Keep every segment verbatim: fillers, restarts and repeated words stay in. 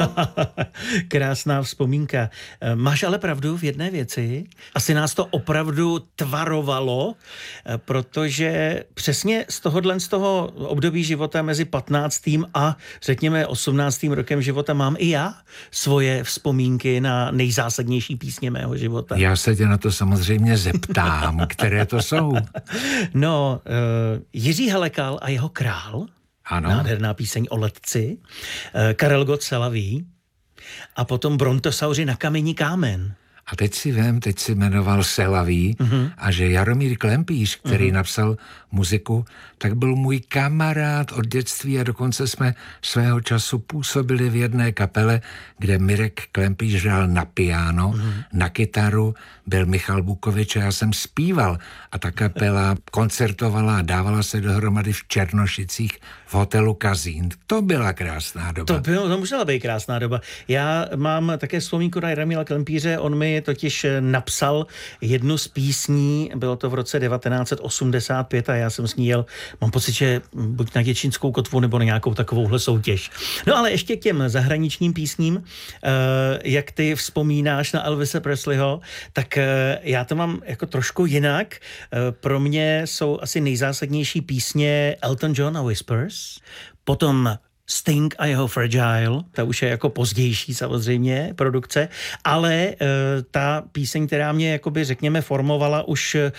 Krásná vzpomínka. Máš ale pravdu v jedné věci. Asi nás to opravdu tvarovalo, protože přesně z tohohle z toho období života mezi patnáctým a řekněme osmnáctým rokem života mám i já svoje vzpomínky na nejzásadnější písně mého života. Já se tě na to samozřejmě zeptám, které to jsou. No, uh, Jiří Helekal a jeho Král. Ano. Nádherná píseň o letci. Uh, Karel Gott C'est la vie. A potom Brontosauři na kamení kámen. A teď si vem, teď si jmenoval C'est la vie, mm-hmm. a že Jaromír Klempíš, který mm-hmm. napsal muziku, tak byl můj kamarád od dětství a dokonce jsme svého času působili v jedné kapele, kde Mirek Klempíš hrál na piano, mm-hmm. na kytaru, byl Michal Bukovič a já jsem zpíval a ta kapela koncertovala a dávala se dohromady v Černošicích v hotelu Kazín. To byla krásná doba. To, bylo, to musela být krásná doba. Já mám také vzpomínku na Jaromíra Klempíře, on mi totiž napsal jednu z písní, bylo to v roce devatenáct set osmdesát pět a já jsem s ní jel, mám pocit, že buď na Děčínskou kotvu nebo na nějakou takovouhle soutěž. No ale ještě k těm zahraničním písním, jak ty vzpomínáš na Elvise Presleyho, tak já to mám jako trošku jinak. Pro mě jsou asi nejzásadnější písně Elton John a Whispers, potom Sting a jeho Fragile, ta už je jako pozdější samozřejmě produkce, ale e, ta píseň, která mě jakoby řekněme formovala už e,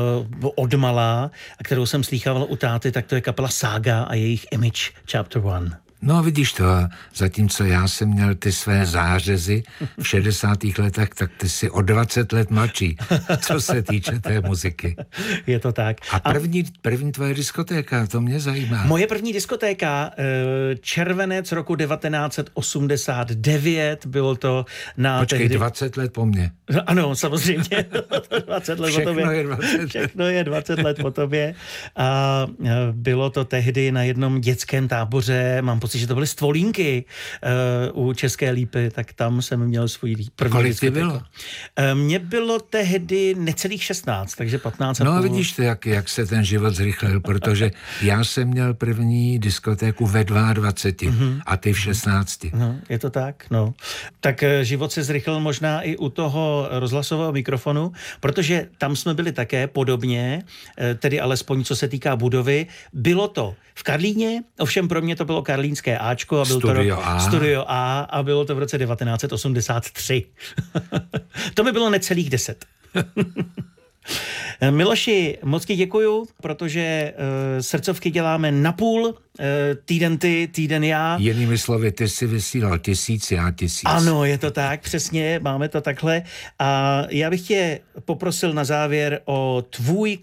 odmala a kterou jsem slýchával u táty, tak to je kapela Saga a jejich Image Chapter One. No vidíš to, zatímco já jsem měl ty své zářezy v šedesátých letech, tak ty jsi o dvacet let mladší, co se týče té muziky. Je to tak. A první, první tvoje diskotéka, to mě zajímá. Moje první diskotéka, červenec roku devatenáct set osmdesát devět, bylo to na Počkej, tehdy... dvacet let po mně. Ano, samozřejmě. dvacet let Všechno po tobě. je dvacet let. Všechno je dvacet let po tobě. A bylo to tehdy na jednom dětském táboře, mám pocit, že to byly Stvolínky uh, u České Lípy, tak tam jsem měl svůj první Kolik diskotéku. ty bylo? Uh, mně bylo tehdy necelých šestnáct, takže patnáct. No a půl... vidíš to, jak, jak se ten život zrychlil, protože já jsem měl první diskotéku ve dvaceti dvou mm-hmm. a ty v šestnácti. No, je to tak, no. Tak život se zrychlil možná i u toho rozhlasového mikrofonu, protože tam jsme byli také podobně, tedy alespoň co se týká budovy. Bylo to v Karlíně, ovšem pro mě to bylo karlínské Ačko a byl Studio to A. Studio A a bylo to v roce devatenáct set osmdesát tři. To mi bylo necelých deset. Miloši, moc ti děkuju, protože uh, srdcovky děláme napůl, uh, týden ty, týden já. Jinými slovy, ty si vysílal tisíc, já tisíc. Ano, je to tak, přesně, máme to takhle. A já bych tě poprosil na závěr o tvůj